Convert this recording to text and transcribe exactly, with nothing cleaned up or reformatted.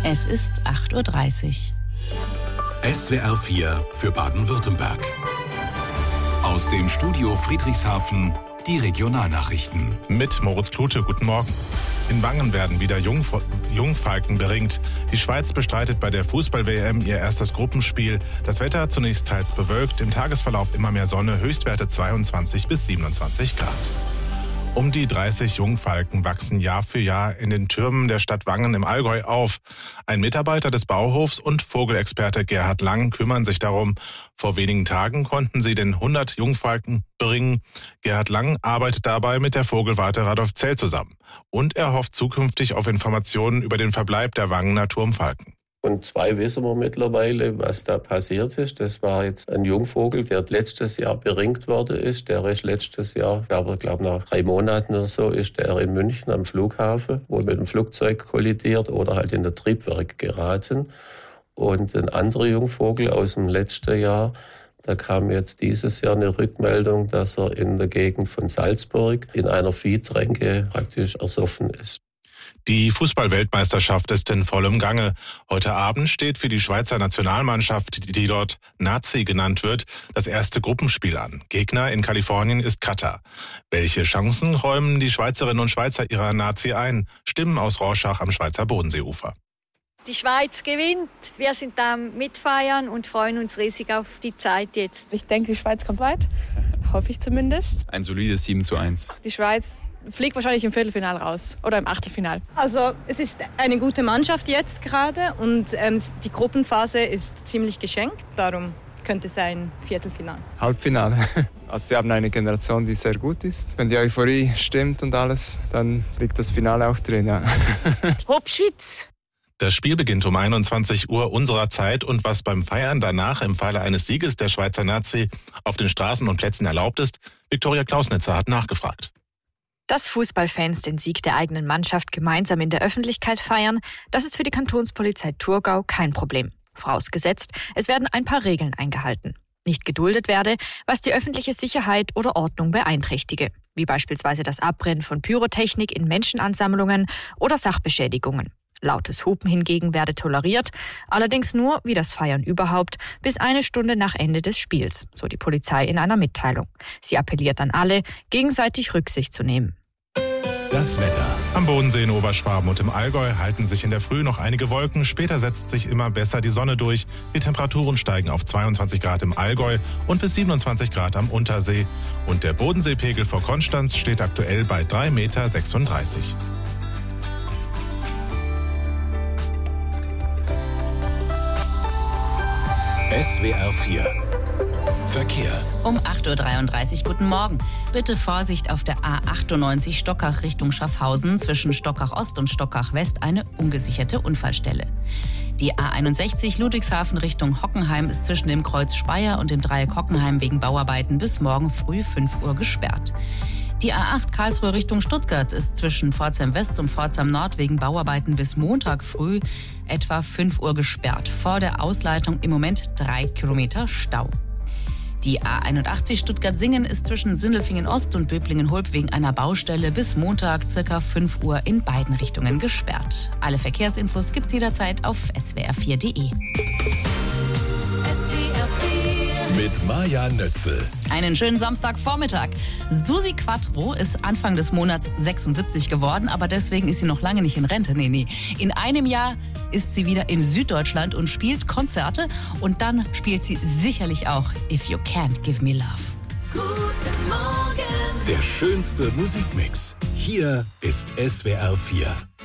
Es ist acht Uhr dreißig. S W R vier für Baden-Württemberg. Aus dem Studio Friedrichshafen die Regionalnachrichten. Mit Moritz Klute, guten Morgen. In Wangen werden wieder Jungf- Jungfalken beringt. Die Schweiz bestreitet bei der Fußball-W M ihr erstes Gruppenspiel. Das Wetter zunächst teils bewölkt, im Tagesverlauf immer mehr Sonne, Höchstwerte zweiundzwanzig bis siebenundzwanzig Grad. Um die dreißig Jungfalken wachsen Jahr für Jahr in den Türmen der Stadt Wangen im Allgäu auf. Ein Mitarbeiter des Bauhofs und Vogelexperte Gerhard Lang kümmern sich darum. Vor wenigen Tagen konnten sie den hundert Jungfalken beringen. Gerhard Lang arbeitet dabei mit der Vogelwarte Radolf Zell zusammen. Und er hofft zukünftig auf Informationen über den Verbleib der Wangener Turmfalken. Und zwei wissen wir mittlerweile, was da passiert ist. Das war jetzt ein Jungvogel, der letztes Jahr beringt worden ist. Der ist letztes Jahr, aber glaube nach drei Monaten oder so, ist der in München am Flughafen, wohl mit dem Flugzeug kollidiert oder halt in der Triebwerk geraten. Und ein anderer Jungvogel aus dem letzten Jahr, da kam jetzt dieses Jahr eine Rückmeldung, dass er in der Gegend von Salzburg in einer Viehtränke praktisch ersoffen ist. Die Fußball-Weltmeisterschaft ist in vollem Gange. Heute Abend steht für die Schweizer Nationalmannschaft, die dort Nazi genannt wird, das erste Gruppenspiel an. Gegner in Kalifornien ist Katar. Welche Chancen räumen die Schweizerinnen und Schweizer ihrer Nazi ein? Stimmen aus Rorschach am Schweizer Bodenseeufer. Die Schweiz gewinnt. Wir sind da mitfeiern und freuen uns riesig auf die Zeit jetzt. Ich denke, die Schweiz kommt weit. Hoffe ich zumindest. Ein solides sieben zu eins. Die Schweiz fliegt wahrscheinlich im Viertelfinale raus oder im Achtelfinale. Also es ist eine gute Mannschaft jetzt gerade und ähm, die Gruppenphase ist ziemlich geschenkt. Darum könnte es ein Viertelfinale. Halbfinale. Also sie haben eine Generation, die sehr gut ist. Wenn die Euphorie stimmt und alles, dann liegt das Finale auch drin. Ja. Hopschütz! Das Spiel beginnt um einundzwanzig Uhr unserer Zeit und was beim Feiern danach im Falle eines Sieges der Schweizer Nazi auf den Straßen und Plätzen erlaubt ist, Viktoria Klausnitzer hat nachgefragt. Dass Fußballfans den Sieg der eigenen Mannschaft gemeinsam in der Öffentlichkeit feiern, das ist für die Kantonspolizei Thurgau kein Problem. Vorausgesetzt, es werden ein paar Regeln eingehalten. Nicht geduldet werde, was die öffentliche Sicherheit oder Ordnung beeinträchtige, wie beispielsweise das Abbrennen von Pyrotechnik in Menschenansammlungen oder Sachbeschädigungen. Lautes Hupen hingegen werde toleriert, allerdings nur, wie das Feiern überhaupt, bis eine Stunde nach Ende des Spiels, so die Polizei in einer Mitteilung. Sie appelliert an alle, gegenseitig Rücksicht zu nehmen. Das Wetter. Am Bodensee in Oberschwaben und im Allgäu halten sich in der Früh noch einige Wolken. Später setzt sich immer besser die Sonne durch. Die Temperaturen steigen auf zweiundzwanzig Grad im Allgäu und bis siebenundzwanzig Grad am Untersee. Und der Bodenseepegel vor Konstanz steht aktuell bei drei Komma sechsunddreißig Meter. S W R vier Verkehr. Um acht Uhr dreiunddreißig, guten Morgen. Bitte Vorsicht auf der A achtundneunzig Stockach Richtung Schaffhausen. Zwischen Stockach Ost und Stockach West eine ungesicherte Unfallstelle. Die A einundsechzig Ludwigshafen Richtung Hockenheim ist zwischen dem Kreuz Speyer und dem Dreieck Hockenheim wegen Bauarbeiten bis morgen früh fünf Uhr gesperrt. Die A acht Karlsruhe Richtung Stuttgart ist zwischen Pforzheim West und Pforzheim Nord wegen Bauarbeiten bis Montag früh etwa fünf Uhr gesperrt. Vor der Ausleitung im Moment drei Kilometer Stau. Die A einundachtzig Stuttgart-Singen ist zwischen Sindelfingen Ost und Böblingen-Hulb wegen einer Baustelle bis Montag ca. fünf Uhr in beiden Richtungen gesperrt. Alle Verkehrsinfos gibt's jederzeit auf s w r vier punkt d e. Mit Maja Nötzel. Einen schönen Samstagvormittag. Susi Quattro ist Anfang des Monats sechsundsiebzig geworden, aber deswegen ist sie noch lange nicht in Rente. Nee, nee. In einem Jahr ist sie wieder in Süddeutschland und spielt Konzerte. Und dann spielt sie sicherlich auch If You Can't Give Me Love. Guten Morgen. Der schönste Musikmix. Hier ist S W R vier.